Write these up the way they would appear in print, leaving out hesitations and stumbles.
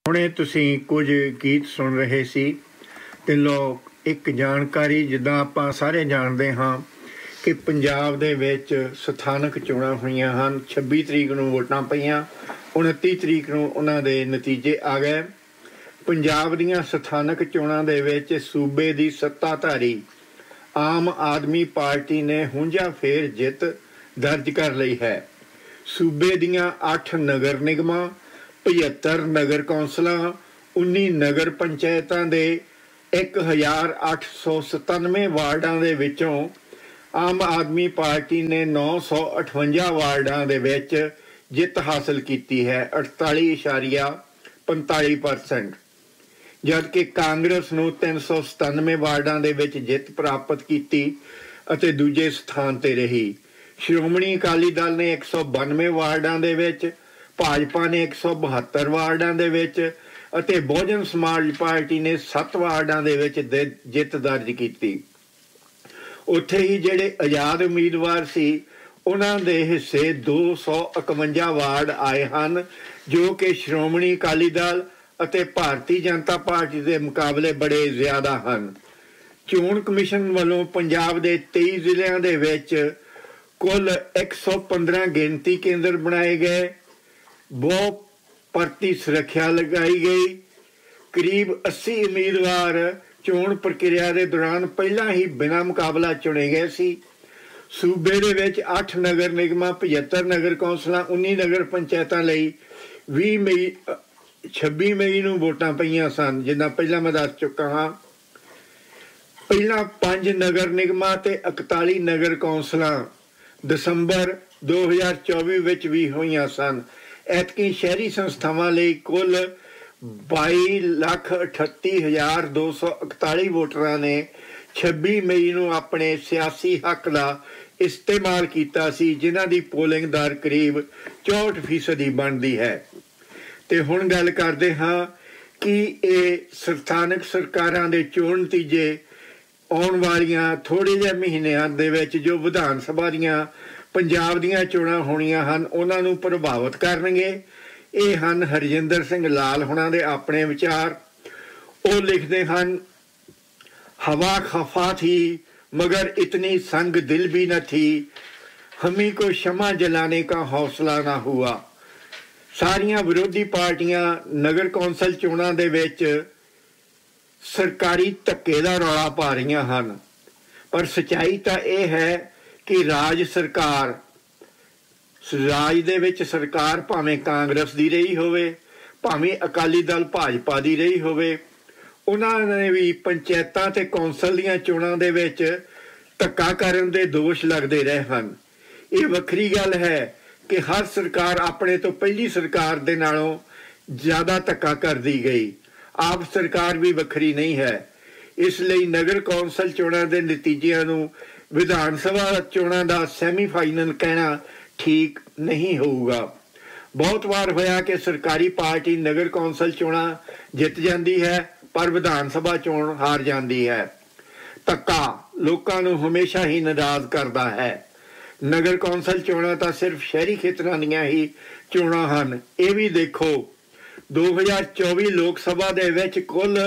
ਹੁਣੇ ਤੁਸੀਂ ਕੁਝ ਗੀਤ ਸੁਣ ਰਹੇ ਸੀ ਤੇ ਲੋਕ ਇੱਕ ਜਾਣਕਾਰੀ ਜਿੱਦਾਂ ਆਪਾਂ ਸਾਰੇ ਜਾਣਦੇ ਹਾਂ ਕਿ ਪੰਜਾਬ ਦੇ ਵਿੱਚ ਸਥਾਨਕ ਚੋਣਾਂ ਹੋਈਆਂ ਹਨ। 26 ਤਰੀਕ ਨੂੰ ਵੋਟਾਂ ਪਈਆਂ, 29 ਤਰੀਕ ਨੂੰ ਉਹਨਾਂ ਦੇ ਨਤੀਜੇ ਆ ਗਏ। ਪੰਜਾਬ ਦੀਆਂ ਸਥਾਨਕ ਚੋਣਾਂ ਦੇ ਵਿੱਚ ਸੂਬੇ ਦੀ ਸੱਤਾਧਾਰੀ ਆਮ ਆਦਮੀ ਪਾਰਟੀ ਨੇ ਹੁੰਝਾ ਫੇਰ ਜਿੱਤ ਦਰਜ ਕਰ ਲਈ ਹੈ। ਸੂਬੇ ਦੀਆਂ 8 ਨਗਰ ਨਿਗਮਾਂ, 75 ਨਗਰ ਕੌਂਸਲਾਂ, 19 ਨਗਰ ਪੰਚਾਇਤਾਂ ਦੇ 1897 ਵਾਰਡਾਂ ਦੇ ਵਿੱਚੋਂ ਆਮ ਆਦਮੀ ਪਾਰਟੀ ਨੇ 958 ਵਾਰਡਾਂ ਦੇ ਵਿੱਚ ਜਿੱਤ ਹਾਸਲ ਕੀਤੀ ਹੈ, 48.45%, ਜਦਕਿ ਕਾਂਗਰਸ ਨੂੰ 397 ਵਾਰਡਾਂ ਦੇ ਵਿੱਚ ਜਿੱਤ ਪ੍ਰਾਪਤ ਕੀਤੀ ਅਤੇ ਦੂਜੇ ਸਥਾਨ ਤੇ ਰਹੀ। ਸ਼੍ਰੋਮਣੀ ਅਕਾਲੀ ਦਲ ਨੇ 192 ਵਾਰਡਾਂ ਦੇ ਵਿੱਚ, ਭਾਜਪਾ ਨੇ 172 ਵਾਰਡਾਂ ਦੇ ਵਿੱਚ ਅਤੇ ਬਹੁਜਨ ਸਮਾਜ ਪਾਰਟੀ ਨੇ 7 ਵਾਰਡਾਂ ਦੇ ਵਿੱਚ ਜਿੱਤ ਦਰਜ ਕੀਤੀ। ਉੱਥੇ ਹੀ ਜਿਹੜੇ ਆਜ਼ਾਦ ਉਮੀਦਵਾਰ ਸੀ ਉਹਨਾਂ ਦੇ ਹਿੱਸੇ 251 ਵਾਰਡ ਆਏ ਹਨ, ਜੋ ਕਿ ਸ਼੍ਰੋਮਣੀ ਅਕਾਲੀ ਦਲ ਅਤੇ ਭਾਰਤੀ ਜਨਤਾ ਪਾਰਟੀ ਦੇ ਮੁਕਾਬਲੇ ਬੜੇ ਜ਼ਿਆਦਾ ਹਨ। ਚੋਣ ਕਮਿਸ਼ਨ ਵੱਲੋਂ ਪੰਜਾਬ ਦੇ 23 ਜ਼ਿਲ੍ਹਿਆਂ ਦੇ ਵਿੱਚ ਕੁੱਲ 115 ਗਿਣਤੀ ਕੇਂਦਰ ਬਣਾਏ ਗਏ, ਬਹੁ ਪਰਤੀ ਸੁਰੱਖਿਆ ਲਗਾਈ ਗਈ। ਕਰੀਬ 80 ਉਮੀਦਵਾਰ ਚੋਣ ਪ੍ਰਕਿਰਿਆ ਦੇ ਦੌਰਾਨ ਪਹਿਲਾਂ ਹੀ ਬਿਨਾਂ ਮੁਕਾਬਲਾ ਚੁਣੇ ਗਏ ਸੀ। ਸੂਬੇ ਦੇ ਵਿੱਚ 8 ਨਗਰ ਨਿਗਮਾਂ, 75 ਨਗਰ ਕੌਂਸਲਾਂ, 19 ਨਗਰ ਪੰਚਾਇਤਾਂ ਲਈ 26 ਮਈ ਨੂੰ ਵੋਟਾਂ ਪਈਆਂ ਸਨ, ਜਿੱਦਾਂ ਪਹਿਲਾਂ ਮੈਂ ਦੱਸ ਚੁੱਕਾ ਹਾਂ। ਪਹਿਲਾਂ 5 ਨਗਰ ਨਿਗਮਾਂ ਤੇ 41 ਨਗਰ ਕੌਂਸਲਾਂ ਦਸੰਬਰ 2024 ਵਿੱਚ ਵੀ ਹੋਈਆਂ ਸਨ। ਐਤਕੀ ਸ਼ਹਿਰੀ ਸੰਸਥਾਵਾਂ ਲਈ ਕੁੱਲ 22,38,241 ਵੋਟਰਾਂ ਨੇ 26 ਮਈ ਨੂੰ ਆਪਣੇ ਸਿਆਸੀ ਹੱਕ ਦਾ ਇਸਤੇਮਾਲ ਕੀਤਾ ਸੀ, ਜਿਨ੍ਹਾਂ ਦੀ ਪੋਲਿੰਗ ਦਰ ਕਰੀਬ 64% ਬਣਦੀ ਹੈ। ਤੇ ਹੁਣ ਗੱਲ ਕਰਦੇ ਹਾਂ ਕਿ ਇਹ ਸਥਾਨਕ ਸਰਕਾਰਾਂ ਦੇ ਚੋਣ ਨਤੀਜੇ ਆਉਣ ਵਾਲੀਆਂ ਥੋੜ੍ਹੇ ਜਿਹੇ ਮਹੀਨਿਆਂ ਦੇ ਵਿੱਚ ਜੋ ਵਿਧਾਨ ਸਭਾ ਦੀਆਂ ਪੰਜਾਬ ਦੀਆਂ ਚੋਣਾਂ ਹੋਣੀਆਂ ਹਨ ਉਹਨਾਂ ਨੂੰ ਪ੍ਰਭਾਵਿਤ ਕਰਨਗੇ। ਇਹ ਹਨ ਹਰਜਿੰਦਰ ਸਿੰਘ ਲਾਲ ਹੁਣਾਂ ਦੇ ਆਪਣੇ ਵਿਚਾਰ। ਉਹ ਲਿਖਦੇ ਹਨ, ਹਵਾ ਖਫਾ ਥੀ मगर इतनी संग दिल भी न थी, हमी को शमा जलाने का हौसला ना हुआ। सारियां विरोधी पार्टियां नगर कौंसल चोणां दे विच सरकारी धक्के दा रौला पा रहीआं हन, पर सच्चाई तां इह है कि राज दे विच सरकार भावें कांग्रेस दी रही होवे, भावें अकाली दल भाजपा दी रही होवे, ਉਹਨਾਂ ਨੇ ਵੀ ਪੰਚਾਇਤਾਂ ਤੇ ਕੌਂਸਲ ਦੀਆਂ ਚੋਣਾਂ ਦੇ ਵਿੱਚ ਧੱਕਾ ਕਰਨ ਦੇ ਦੋਸ਼ ਲੱਗਦੇ ਰਹੇ ਹਨ। ਇਹ ਵੱਖਰੀ ਗੱਲ ਹੈ ਕਿ ਹਰ ਸਰਕਾਰ ਆਪਣੇ ਤੋਂ ਪਹਿਲੀ ਸਰਕਾਰ ਦੇ ਨਾਲੋਂ ਜ਼ਿਆਦਾ ਧੱਕਾ ਕਰਦੀ ਗਈ। ਆਪ ਸਰਕਾਰ ਵੀ ਵੱਖਰੀ ਨਹੀਂ ਹੈ। ਇਸ ਲਈ ਨਗਰ ਕੌਂਸਲ ਚੋਣਾਂ ਦੇ ਨਤੀਜਿਆਂ ਨੂੰ ਵਿਧਾਨ ਸਭਾ ਚੋਣਾਂ ਦਾ ਸੈਮੀਫਾਈਨਲ ਕਹਿਣਾ ਠੀਕ ਨਹੀਂ ਹੋਊਗਾ। ਬਹੁਤ ਵਾਰ ਹੋਇਆ ਕਿ ਸਰਕਾਰੀ ਪਾਰਟੀ ਨਗਰ ਕੌਂਸਲ ਚੋਣਾਂ ਜਿੱਤ ਜਾਂਦੀ ਹੈ ਪਰ ਵਿਧਾਨ ਸਭਾ ਚੋਣ ਹਾਰ ਜਾਂਦੀ ਹੈ। ਧੱਕਾ ਲੋਕਾਂ ਨੂੰ ਹਮੇਸ਼ਾ ਹੀ ਨਾਰਾਜ਼ ਕਰਦਾ ਹੈ। ਨਗਰ ਕੌਂਸਲ ਚੋਣਾਂ ਤਾਂ ਸਿਰਫ ਸ਼ਹਿਰੀ ਖੇਤਰਾਂ ਦੀਆਂ ਹੀ ਚੋਣਾਂ ਹਨ। ਇਹ ਵੀ ਦੇਖੋ, 2024 ਲੋਕ ਸਭਾ ਦੇ ਵਿੱਚ ਕੁੱਲ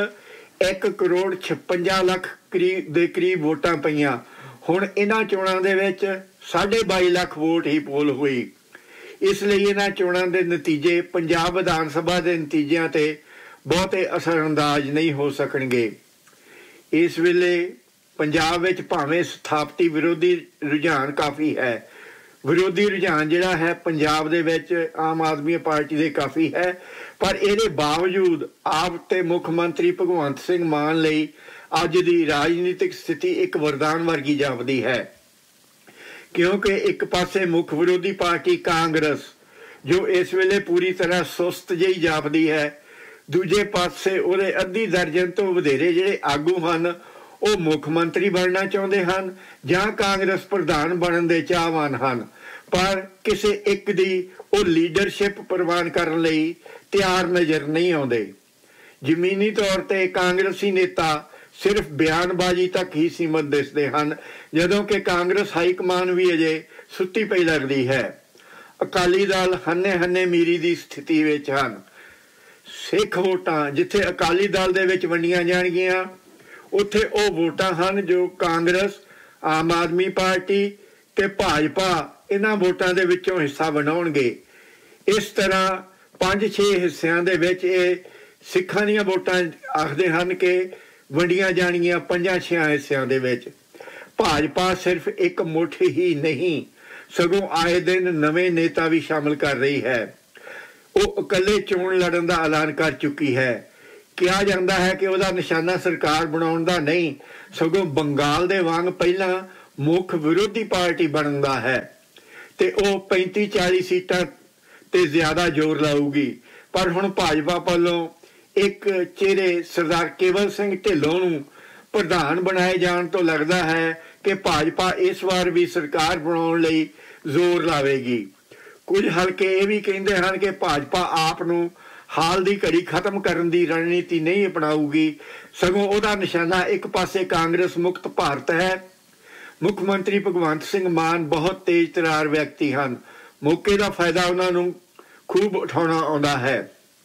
1,56,00,000 ਦੇ ਕਰੀਬ ਵੋਟਾਂ ਪਈਆਂ। ਹੁਣ ਇਹਨਾਂ ਚੋਣਾਂ ਦੇ ਵਿੱਚ 22.5 ਲੱਖ ਵੋਟ ਹੀ ਪੋਲ ਹੋਈ। ਇਸ ਲਈ ਇਹਨਾਂ ਚੋਣਾਂ ਦੇ ਨਤੀਜੇ ਪੰਜਾਬ ਵਿਧਾਨ ਸਭਾ ਦੇ ਨਤੀਜਿਆਂ ਤੇ ਬਹੁਤੇ ਅਸਰਅੰਦਾਜ਼ ਨਹੀਂ ਹੋ ਸਕਣਗੇ। ਇਸ ਵੇਲੇ ਪੰਜਾਬ ਵਿੱਚ ਭਾਵੇਂ ਸਥਾਪਤੀ ਵਿਰੋਧੀ ਰੁਝਾਨ ਕਾਫੀ ਹੈ, ਵਿਰੋਧੀ ਰੁਝਾਨ ਜਿਹੜਾ ਹੈ ਪੰਜਾਬ ਦੇ ਵਿੱਚ ਆਮ ਆਦਮੀ ਪਾਰਟੀ ਦੇ ਕਾਫੀ ਹੈ, ਪਰ ਇਹਦੇ ਬਾਵਜੂਦ ਆਪ ਤੇ ਮੁੱਖ ਮੰਤਰੀ ਭਗਵੰਤ ਸਿੰਘ ਮਾਨ ਲਈ ਅੱਜ ਦੀ ਰਾਜਨੀਤਿਕ ਸਥਿਤੀ ਇੱਕ ਵਰਦਾਨ ਵਰਗੀ ਜਾਪਦੀ ਹੈ, ਕਿਉਂਕਿ ਇੱਕ ਪਾਸੇ ਮੁੱਖ ਵਿਰੋਧੀ ਪਾਰਟੀ ਕਾਂਗਰਸ ਜੋ ਇਸ ਵੇਲੇ ਪੂਰੀ ਤਰ੍ਹਾਂ ਸੁਸਤ ਜਿਹੀ ਜਾਪਦੀ ਹੈ, ਦੂਜੇ ਪਾਸੇ ਉਹਦੇ ਅੱਧੀ ਦਰਜਨ ਤੋਂ ਵਧੇਰੇ ਜਿਹੜੇ ਆਗੂ ਹਨ ਉਹ ਮੁੱਖ ਮੰਤਰੀ ਬਣਨਾ ਚਾਹੁੰਦੇ ਹਨ ਜਾਂ ਕਾਂਗਰਸ ਪ੍ਰਧਾਨ ਬਣਨ ਦੇ ਚਾਹਵਾਨ ਹਨ, ਪਰ ਕਿਸੇ ਇੱਕ ਦੀ ਉਹ ਲੀਡਰਸ਼ਿਪ ਪ੍ਰਵਾਨ ਕਰਨ ਲਈ ਤਿਆਰ ਨਜ਼ਰ ਨਹੀਂ ਆਉਂਦੇ। ਜ਼ਮੀਨੀ ਤੌਰ ਤੇ ਕਾਂਗਰਸੀ ਨੇਤਾ ਸਿਰਫ ਬਿਆਨਬਾਜ਼ੀ ਤੱਕ ਹੀ ਸੀਮਤ ਦਿਸਦੇ ਹਨ, ਜਦੋਂ ਕਿ ਕਾਂਗਰਸ ਹਾਈਕਮਾਨ ਵੀ ਅਜੇ ਸੁੱਤੀ ਪਈ ਲੱਗਦੀ ਹੈ। ਅਕਾਲੀ ਦਲ ਹੰਨੇ ਮੀਰੀ ਦੀ ਸਥਿਤੀ ਵਿੱਚ ਹਨ। ਸਿੱਖ ਵੋਟਾਂ ਜਿੱਥੇ ਅਕਾਲੀ ਦਲ ਦੇ ਵਿੱਚ ਵੰਡੀਆਂ ਜਾਣਗੀਆਂ, ਉੱਥੇ ਉਹ ਵੋਟਾਂ ਹਨ ਜੋ ਕਾਂਗਰਸ, ਆਮ ਆਦਮੀ ਪਾਰਟੀ ਤੇ ਭਾਜਪਾ ਇਹਨਾਂ ਵੋਟਾਂ ਦੇ ਵਿੱਚੋਂ ਹਿੱਸਾ ਬਣਾਉਣਗੇ। ਇਸ ਤਰ੍ਹਾਂ 5-6 ਹਿੱਸਿਆਂ ਦੇ ਵਿੱਚ ਇਹ ਸਿੱਖਾਂ ਦੀਆਂ ਵੋਟਾਂ ਆਖਦੇ ਹਨ ਕਿ ਵੰਡੀਆਂ ਜਾਣਗੀਆਂ 5-6 ਹਿੱਸਿਆਂ ਦੇ ਵਿੱਚ। ਭਾਜਪਾ ਸਿਰਫ ਇੱਕ ਮੁੱਠ ਹੀ ਨਹੀਂ ਸਗੋਂ ਆਏ ਦਿਨ ਨਵੇਂ ਨੇਤਾ ਵੀ ਸ਼ਾਮਲ ਕਰ ਰਹੀ ਹੈ। ਉਹ ਇਕੱਲੇ ਚੋਣ ਲੜਨ ਦਾ ਐਲਾਨ ਕਰ ਚੁੱਕੀ ਹੈ। ਕਿਹਾ ਜਾਂਦਾ ਹੈ ਕਿ ਉਹਦਾ ਨਿਸ਼ਾਨਾ ਸਰਕਾਰ ਬਣਾਉਣ ਦਾ ਨਹੀਂ ਸਗੋਂ ਬੰਗਾਲ ਦੇ ਵਾਂਗ ਪਹਿਲਾਂ ਮੁੱਖ ਵਿਰੋਧੀ ਪਾਰਟੀ ਬਣਨ ਦਾ ਹੈ ਤੇ ਉਹ 35-40 ਸੀਟਾਂ ਤੇ ਜ਼ਿਆਦਾ ਜ਼ੋਰ ਲਾਊਗੀ। ਪਰ ਹੁਣ ਭਾਜਪਾ ਵੱਲੋਂ ਇੱਕ ਚਿਹਰੇ ਸਰਦਾਰ ਕੇਵਲ ਸਿੰਘ ਢਿੱਲੋਂ ਨੂੰ ਪ੍ਰਧਾਨ ਬਣਾਏ ਜਾਣ ਤੋਂ ਲੱਗਦਾ ਹੈ ਕਿ ਭਾਜਪਾ ਇਸ ਵਾਰ ਵੀ ਸਰਕਾਰ ਬਣਾਉਣ ਲਈ ਜ਼ੋਰ ਲਾਵੇਗੀ। ਕੁਝ ਹਲਕੇ ਇਹ ਵੀ ਕਹਿੰਦੇ ਹਨ ਕਿ ਭਾਜਪਾ ਆਪ ਨੂੰ ਹਾਲ ਦੀ ਘੜੀ ਖਤਮ ਕਰਨ ਦੀ ਰਣਨੀਤੀ ਨਹੀਂ ਅਪਣਾਊਗੀ ਸਗੋਂ ਉਹਦਾ ਨਿਸ਼ਾਨਾ ਇੱਕ ਪਾਸੇ ਕਾਂਗਰਸ ਮੁਕਤ ਭਾਰਤ ਹੈ। ਮੁੱਖ ਮੰਤਰੀ ਭਗਵੰਤ ਸਿੰਘ ਮਾਨ ਬਹੁਤ ਤੇਜ਼ ਤਰਾਰ ਵਿਅਕਤੀ ਹਨ। ਮੌਕੇ ਦਾ ਫਾਇਦਾ ਉਹਨਾਂ ਨੂੰ ਖੂਬ ਉਠਾਉਣਾ ਆਉਂਦਾ ਹੈ।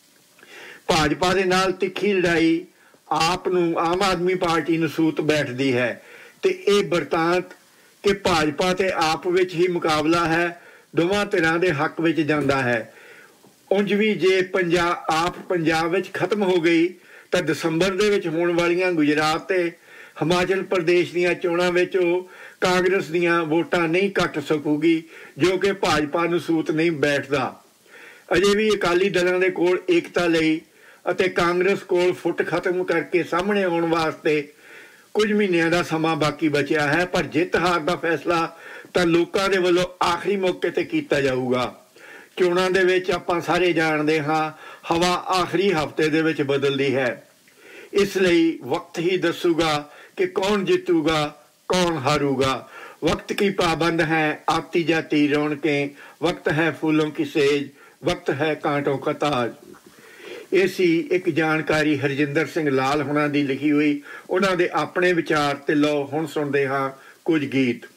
ਭਾਜਪਾ ਦੇ ਨਾਲ ਤਿੱਖੀ ਲੜਾਈ ਆਪ ਨੂੰ ਆਮ ਆਦਮੀ ਪਾਰਟੀ ਨੂੰ ਸੂਤ ਬੈਠਦੀ ਹੈ ਤੇ ਇਹ ਬਰਤਾਂਤ ਕਿ ਭਾਜਪਾ ਤੇ ਆਪ ਵਿੱਚ ਹੀ ਮੁਕਾਬਲਾ ਹੈ ਦੋਵਾਂ ਧਿਰਾਂ ਦੇ ਹੱਕ ਵਿੱਚ ਜਾਂਦਾ ਹੈ। ਉਂਝ ਵੀ ਜੇ ਆਪ ਪੰਜਾਬ ਵਿੱਚ ਖਤਮ ਹੋ ਗਈ ਤਾਂ ਦਸੰਬਰ ਦੇ ਵਿੱਚ ਹੋਣ ਵਾਲੀਆਂ ਗੁਜਰਾਤ ਤੇ ਹਿਮਾਚਲ ਪ੍ਰਦੇਸ਼ ਦੀਆਂ ਚੋਣਾਂ ਵਿੱਚ ਉਹ ਕਾਂਗਰਸ ਦੀਆਂ ਵੋਟਾਂ ਨਹੀਂ ਕੱਟ ਸਕੂਗੀ ਜੋ ਕਿ ਭਾਜਪਾ ਨੂੰ ਸੂਤ ਨਹੀਂ ਬੈਠਦਾ। ਅਜੇ ਵੀ ਅਕਾਲੀ ਦਲਾਂ ਦੇ ਕੋਲ ਏਕਤਾ ਲਈ ਅਤੇ ਕਾਂਗਰਸ ਕੋਲ ਫੁੱਟ ਖਤਮ ਕਰਕੇ ਸਾਹਮਣੇ ਆਉਣ ਵਾਸਤੇ ਕੁਝ ਮਹੀਨਿਆਂ ਦਾ ਸਮਾਂ ਬਾਕੀ ਬਚਿਆ ਹੈ। ਪਰ ਜਿੱਤ ਹਾਰ ਦਾ ਫੈਸਲਾ ਤਾਂ ਲੋਕਾਂ ਦੇ ਵੱਲੋਂ ਆਖਰੀ ਮੌਕੇ ਤੇ ਕੀਤਾ ਜਾਊਗਾ। ਚੋਣਾਂ ਦੇ ਵਿੱਚ ਆਪਾਂ ਸਾਰੇ ਜਾਣਦੇ ਹਾਂ ਹਵਾ ਆਖਰੀ ਹਫ਼ਤੇ ਦੇ ਵਿੱਚ ਬਦਲਦੀ ਹੈ। ਇਸ ਲਈ ਵਕਤ ਹੀ ਦੱਸੂਗਾ ਕਿ ਕੌਣ ਜਿੱਤੂਗਾ कौन हारूगा। वक्त की पाबंद है आती जाती रौनकें, वक्त है फूलों की सेज, वक्त है कांटों का ताज। ਇਹ ਸੀ ਇੱਕ ਜਾਣਕਾਰੀ ਹਰਜਿੰਦਰ ਸਿੰਘ ਲਾਲ ਹੁਣਾਂ ਦੀ ਲਿਖੀ ਹੋਈ। ਉਹਨਾਂ ਦੇ ਆਪਣੇ ਵਿਚਾਰ ਤੇ ਲਓ ਹੁਣ ਸੁਣਦੇ ਹਾਂ ਕੁਝ ਗੀਤ।